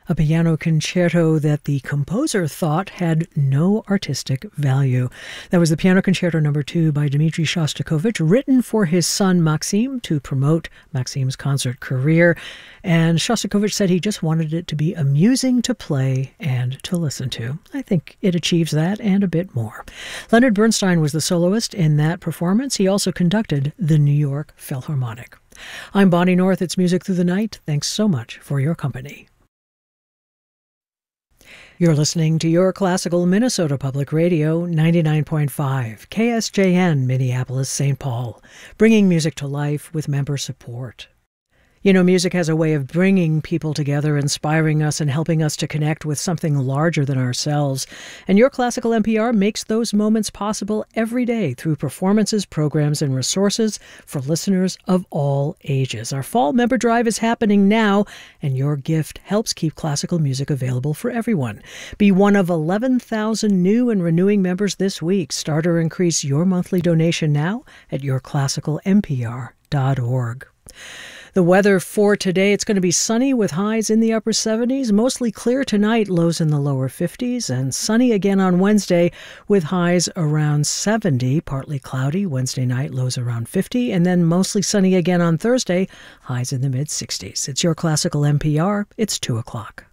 A piano concerto that the composer thought had no artistic value. That was the Piano Concerto No. 2 by Dmitri Shostakovich, written for his son Maxim to promote Maxim's concert career. And Shostakovich said he just wanted it to be amusing to play and to listen to. I think it achieves that and a bit more. Leonard Bernstein was the soloist in that performance. He also conducted the New York Philharmonic. I'm Bonnie North. It's Music Through the Night. Thanks so much for your company. You're listening to Your Classical Minnesota Public Radio, 99.5, KSJN, Minneapolis, St. Paul, bringing music to life with member support. You know, music has a way of bringing people together, inspiring us and helping us to connect with something larger than ourselves. And Your Classical NPR makes those moments possible every day through performances, programs, and resources for listeners of all ages. Our fall member drive is happening now, and your gift helps keep classical music available for everyone. Be one of 11,000 new and renewing members this week. Start or increase your monthly donation now at yourclassicalnpr.org. The weather for today, it's going to be sunny with highs in the upper 70s, mostly clear tonight, lows in the lower 50s, and sunny again on Wednesday with highs around 70, partly cloudy Wednesday night, lows around 50, and then mostly sunny again on Thursday, highs in the mid-60s. It's Your Classical NPR. It's 2 o'clock.